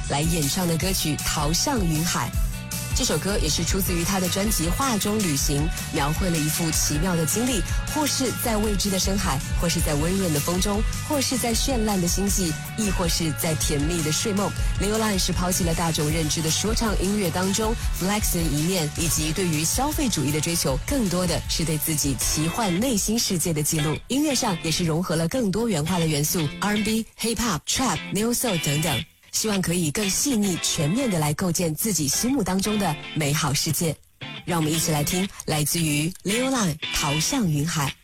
来演唱的歌曲《逃向云海》。这首歌也是出自于他的专辑《画中旅行》，描绘了一幅奇妙的经历，或是在未知的深海，或是在温润的风中，或是在绚烂的星系，亦或是在甜蜜的睡梦。Leoline 是抛弃了大众认知的说唱音乐当中 flex 的一面，以及对于消费主义的追求，更多的是对自己奇幻内心世界的记录。音乐上也是融合了更多元化的元素 ，R&B、Hip-Hop、Trap、Neo Soul 等等。希望可以更细腻全面的来构建自己心目当中的美好世界。让我们一起来听来自于 Leoline《逃向云海》。